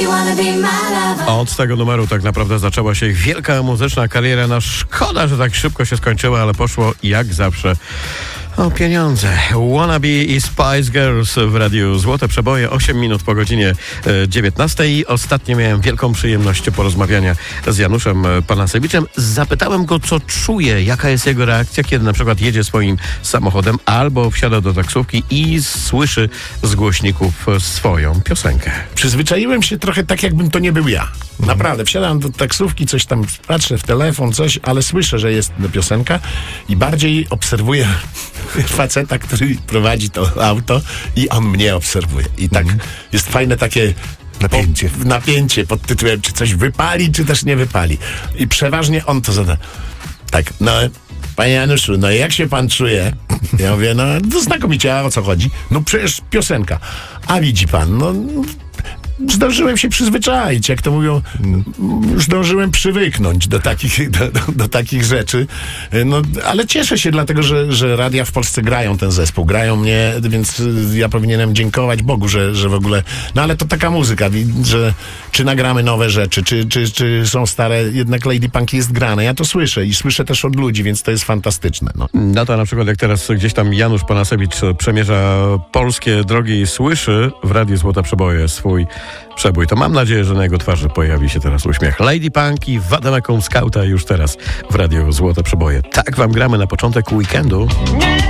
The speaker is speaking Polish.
Od tego numeru tak naprawdę zaczęła się ich wielka muzyczna kariera. No szkoda, że tak szybko się skończyła, ale poszło jak zawsze o pieniądze. Wannabe i Spice Girls w radiu Złote Przeboje, 8 minut po godzinie 19. I ostatnio miałem wielką przyjemność porozmawiania z Januszem Panasewiczem. Zapytałem go, co czuje, jaka jest jego reakcja, kiedy na przykład jedzie swoim samochodem albo wsiada do taksówki i słyszy z głośników swoją piosenkę. Przyzwyczaiłem się trochę tak, jakbym to nie był ja. Naprawdę, wsiadam do taksówki, coś tam patrzę w telefon, coś, ale słyszę, że jest piosenka i bardziej obserwuję faceta, który prowadzi to auto i on mnie obserwuje. I tak jest fajne takie napięcie pod tytułem, czy coś wypali, czy też nie wypali. I przeważnie on to zada. Tak, no, panie Januszu, no jak się pan czuje? Ja mówię, no znakomicie, a o co chodzi? No przecież piosenka. A widzi pan, no zdążyłem się przyzwyczaić, jak to mówią, zdążyłem przywyknąć do takich rzeczy. No, ale cieszę się, dlatego, że radia w Polsce grają ten zespół, grają mnie, więc ja powinienem dziękować Bogu, że w ogóle, no ale to taka muzyka, że czy nagramy nowe rzeczy, czy są stare, jednak Lady Punk jest grane. Ja to słyszę i słyszę też od ludzi, więc to jest fantastyczne. No. No to na przykład jak teraz gdzieś tam Janusz Panasewicz przemierza polskie drogi i słyszy w radiu Złote Przeboje swój przebój, to mam nadzieję, że na jego twarzy pojawi się teraz uśmiech. Lady Punk i Wademekum Skauta już teraz w radiu Złote Przeboje. Tak wam gramy na początek weekendu.